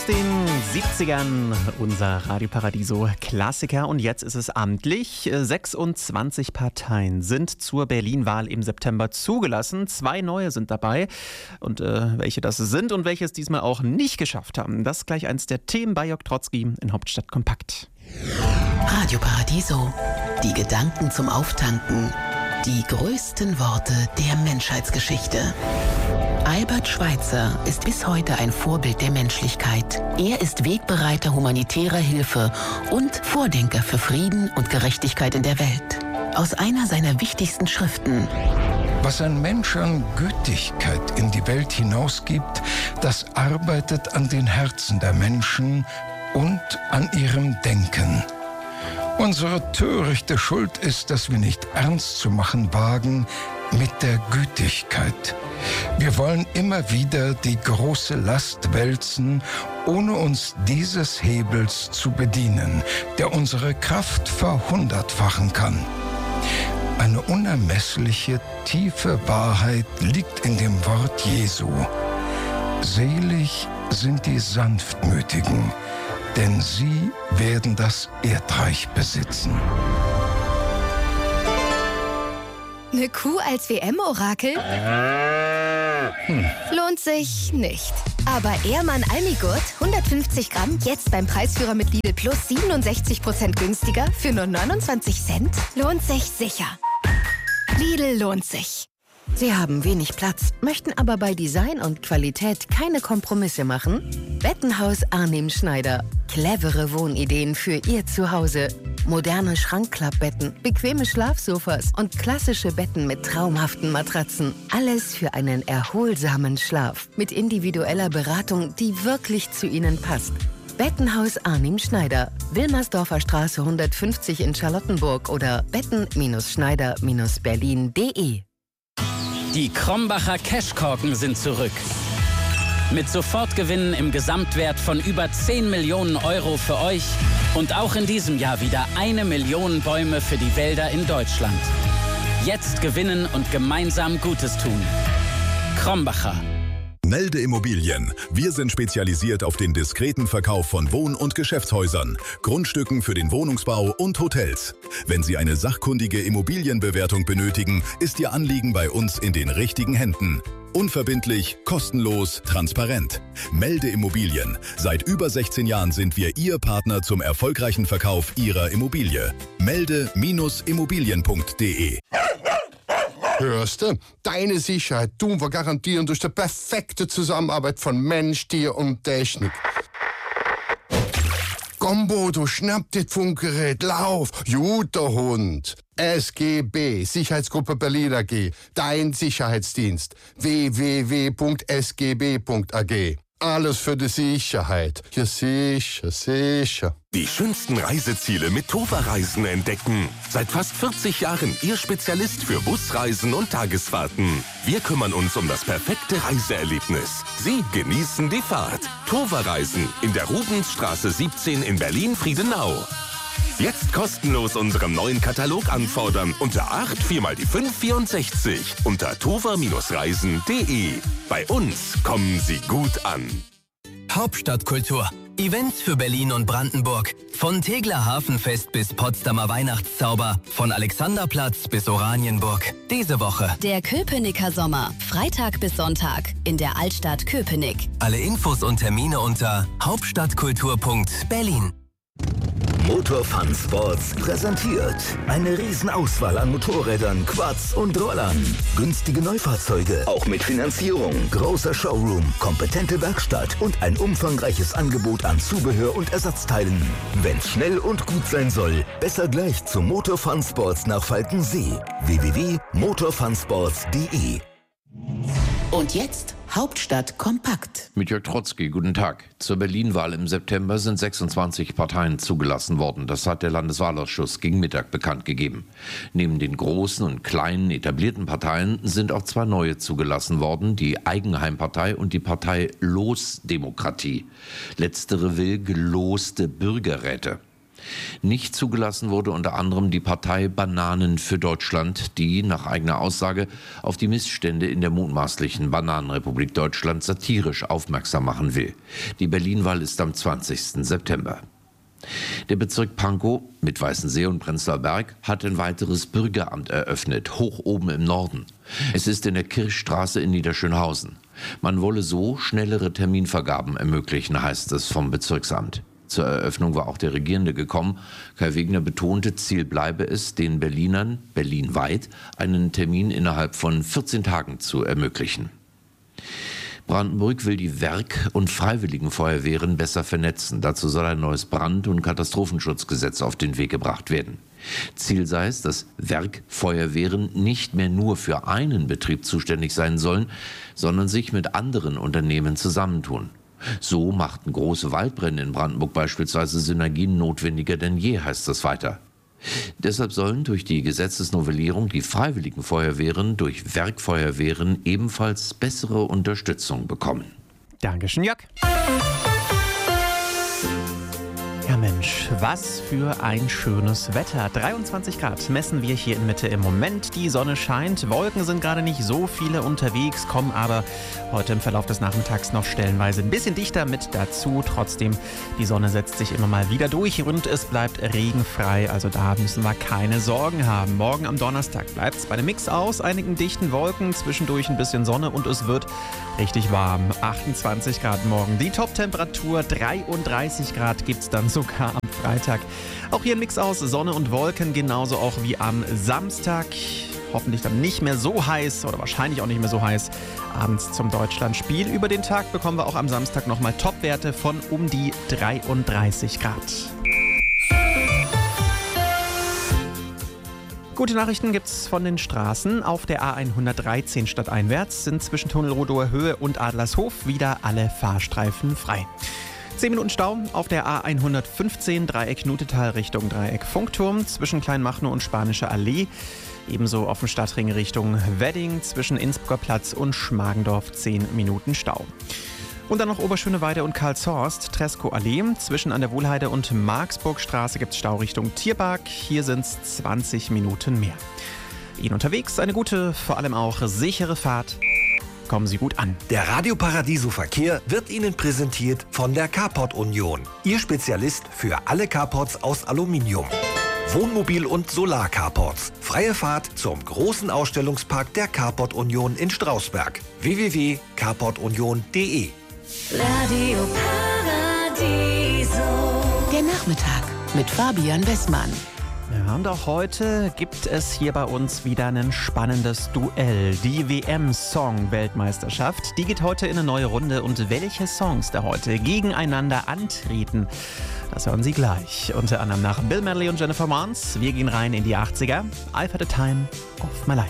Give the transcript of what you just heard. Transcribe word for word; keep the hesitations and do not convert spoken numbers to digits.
Den siebzigern unser Radio Paradiso Klassiker und jetzt ist es amtlich. sechsundzwanzig Parteien sind zur Berlin-Wahl im September zugelassen. Zwei neue sind dabei und äh, welche das sind und welche es diesmal auch nicht geschafft haben. Das ist gleich eins der Themen bei Jörg Trotzki in Hauptstadt Kompakt. Radio Paradiso, die Gedanken zum Auftanken, die größten Worte der Menschheitsgeschichte. Albert Schweitzer ist bis heute ein Vorbild der Menschlichkeit. Er ist Wegbereiter humanitärer Hilfe und Vordenker für Frieden und Gerechtigkeit in der Welt. Aus einer seiner wichtigsten Schriften: Was ein Mensch an Gütigkeit in die Welt hinausgibt, das arbeitet an den Herzen der Menschen und an ihrem Denken. Unsere törichte Schuld ist, dass wir nicht ernst zu machen wagen mit der Gütigkeit. Wir wollen immer wieder die große Last wälzen, ohne uns dieses Hebels zu bedienen, der unsere Kraft verhundertfachen kann. Eine unermessliche, tiefe Wahrheit liegt in dem Wort Jesu. Selig sind die Sanftmütigen, denn sie werden das Erdreich besitzen. Eine Kuh als W M-Orakel? Hm. Lohnt sich nicht. Aber Ehrmann Almigurt, hundertfünfzig Gramm, jetzt beim Preisführer mit Lidl Plus siebenundsechzig Prozent günstiger für nur neunundzwanzig Cent? Lohnt sich sicher. Lidl lohnt sich. Sie haben wenig Platz, möchten aber bei Design und Qualität keine Kompromisse machen? Bettenhaus Arnim Schneider. Clevere Wohnideen für Ihr Zuhause. Moderne Schrankklappbetten, bequeme Schlafsofas und klassische Betten mit traumhaften Matratzen. Alles für einen erholsamen Schlaf. Mit individueller Beratung, die wirklich zu Ihnen passt. Bettenhaus Arnim Schneider. Wilmersdorfer Straße hundertfünfzig in Charlottenburg oder betten Schneider Berlin punkt de. Die Krombacher Cashkorken sind zurück. Mit Sofortgewinnen im Gesamtwert von über zehn Millionen Euro für euch und auch in diesem Jahr wieder eine Million Bäume für die Wälder in Deutschland. Jetzt gewinnen und gemeinsam Gutes tun. Krombacher. Melde Immobilien. Wir sind spezialisiert auf den diskreten Verkauf von Wohn- und Geschäftshäusern, Grundstücken für den Wohnungsbau und Hotels. Wenn Sie eine sachkundige Immobilienbewertung benötigen, ist Ihr Anliegen bei uns in den richtigen Händen. Unverbindlich, kostenlos, transparent. Melde Immobilien. Seit über sechzehn Jahren sind wir Ihr Partner zum erfolgreichen Verkauf Ihrer Immobilie. Melde Immobilien punkt de. Hörst du? Deine Sicherheit tun wir garantieren durch die perfekte Zusammenarbeit von Mensch, Tier und Technik. Komm, Bodo, schnapp dir das Funkgerät, lauf, guter Hund. S G B, Sicherheitsgruppe Berlin A G, dein Sicherheitsdienst. w w w punkt s g b punkt a g. Alles für die Sicherheit. Ja, sicher, sicher. Die schönsten Reiseziele mit Tova Reisen entdecken. Seit fast vierzig Jahren Ihr Spezialist für Busreisen und Tagesfahrten. Wir kümmern uns um das perfekte Reiseerlebnis. Sie genießen die Fahrt. Tova Reisen in der Rubensstraße siebzehn in Berlin-Friedenau. Jetzt kostenlos unseren neuen Katalog anfordern unter acht vier mal die fünf vierundsechzig unter tova Reisen punkt de. Bei uns kommen Sie gut an. Hauptstadtkultur. Events für Berlin und Brandenburg. Von Tegler Hafenfest bis Potsdamer Weihnachtszauber. Von Alexanderplatz bis Oranienburg. Diese Woche der Köpenicker Sommer. Freitag bis Sonntag in der Altstadt Köpenick. Alle Infos und Termine unter hauptstadtkultur punkt berlin. Motor Fun Sports präsentiert eine Riesenauswahl an Motorrädern, Quads und Rollern. Günstige Neufahrzeuge, auch mit Finanzierung. Großer Showroom, kompetente Werkstatt und ein umfangreiches Angebot an Zubehör und Ersatzteilen. Wenn's schnell und gut sein soll, besser gleich zu Motor Fun Sports nach Falkensee. w w w punkt motor fun sports punkt de. Und jetzt Hauptstadt kompakt. Mit Jörg Trotzki, guten Tag. Zur Berlin-Wahl im September sind sechsundzwanzig Parteien zugelassen worden. Das hat der Landeswahlausschuss gegen Mittag bekannt gegeben. Neben den großen und kleinen etablierten Parteien sind auch zwei neue zugelassen worden, die Eigenheimpartei und die Partei Losdemokratie. Letztere will geloste Bürgerräte. Nicht zugelassen wurde unter anderem die Partei Bananen für Deutschland, die nach eigener Aussage auf die Missstände in der mutmaßlichen Bananenrepublik Deutschland satirisch aufmerksam machen will. Die Berlin-Wahl ist am zwanzigsten September. Der Bezirk Pankow mit Weißensee und Prenzlauer Berg hat ein weiteres Bürgeramt eröffnet, hoch oben im Norden. Es ist in der Kirchstraße in Niederschönhausen. Man wolle so schnellere Terminvergaben ermöglichen, heißt es vom Bezirksamt. Zur Eröffnung war auch der Regierende gekommen. Kai Wegner betonte, Ziel bleibe es, den Berlinern, berlinweit, einen Termin innerhalb von vierzehn Tagen zu ermöglichen. Brandenburg will die Werk- und Freiwilligenfeuerwehren besser vernetzen. Dazu soll ein neues Brand- und Katastrophenschutzgesetz auf den Weg gebracht werden. Ziel sei es, dass Werkfeuerwehren nicht mehr nur für einen Betrieb zuständig sein sollen, sondern sich mit anderen Unternehmen zusammentun. So machten große Waldbrände in Brandenburg beispielsweise Synergien notwendiger denn je, heißt es weiter. Deshalb sollen durch die Gesetzesnovellierung die freiwilligen Feuerwehren durch Werkfeuerwehren ebenfalls bessere Unterstützung bekommen. Dankeschön, Jörg. Ja Mensch, was für ein schönes Wetter. dreiundzwanzig Grad messen wir hier in Mitte im Moment. Die Sonne scheint, Wolken sind gerade nicht so viele unterwegs, kommen aber heute im Verlauf des Nachmittags noch stellenweise ein bisschen dichter mit dazu. Trotzdem, die Sonne setzt sich immer mal wieder durch und es bleibt regenfrei. Also da müssen wir keine Sorgen haben. Morgen am Donnerstag bleibt es bei einem Mix aus einigen dichten Wolken, zwischendurch ein bisschen Sonne und es wird richtig warm. achtundzwanzig Grad morgen. Die Top-Temperatur, dreiunddreißig Grad gibt es dann sogar am Freitag. Auch hier ein Mix aus Sonne und Wolken, genauso auch wie am Samstag. Hoffentlich dann nicht mehr so heiß oder wahrscheinlich auch nicht mehr so heiß. Abends zum Deutschlandspiel. Über den Tag bekommen wir auch am Samstag nochmal Topwerte von um die dreiunddreißig Grad. Gute Nachrichten gibt's von den Straßen. Auf der A hundertdreizehn stadteinwärts sind zwischen Tunnelrodower Höhe und Adlershof wieder alle Fahrstreifen frei. zehn Minuten Stau auf der A hundertfünfzehn Dreieck Nutetal Richtung Dreieck Funkturm zwischen Kleinmachnow und Spanische Allee. Ebenso auf dem Stadtring Richtung Wedding zwischen Innsbrucker Platz und Schmargendorf zehn Minuten Stau. Und dann noch Oberschöneweide und Karlshorst, Treskow-Allee. Zwischen an der Wohlheide und Marksburgstraße gibt es Stau Richtung Tierpark. Hier sind es zwanzig Minuten mehr. Ihnen unterwegs eine gute, vor allem auch sichere Fahrt. Kommen Sie gut an. Der Radio Paradiso Verkehr wird Ihnen präsentiert von der Carport Union. Ihr Spezialist für alle Carports aus Aluminium. Wohnmobil- und Solar-Carports. Freie Fahrt zum großen Ausstellungspark der Carport Union in Strausberg. w w w punkt carport union punkt d e Radio Paradiso. Der Nachmittag mit Fabian Westmann. Ja, und auch heute gibt es hier bei uns wieder ein spannendes Duell. Die W M-Song-Weltmeisterschaft, die geht heute in eine neue Runde. Und welche Songs da heute gegeneinander antreten, das hören Sie gleich. Unter anderem nach Bill Medley und Jennifer Mons. Wir gehen rein in die achtziger. I've had a time of my life.